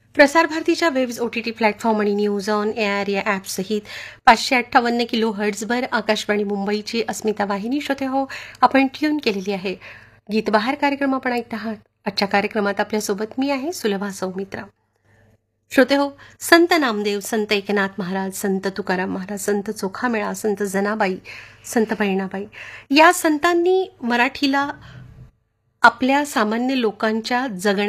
प्रसार भारतीच्या webs OTT platform आणि न्यूज ऑन एअर या ॲपसहित 558 किलो हर्ट्झवर आकाशवाणी मुंबईची अस्मिता वाहिनी श्रोते हो आपण ट्यून केलेली आहे. गीतबहार कार्यक्रम आपण ऐकत आहात. आजच्या कार्यक्रमात आपल्यासोबत मी आहे सुलभा सौमित्रा. श्रोते हो, संत नामदेव, संत एकनाथ महाराज, संत तुकाराम महाराज, संत चोखामेळा, संत जनाबाई, संत बहिणाबाई या संतांनी मराठीला आपल्या सामान्य लोकांच्या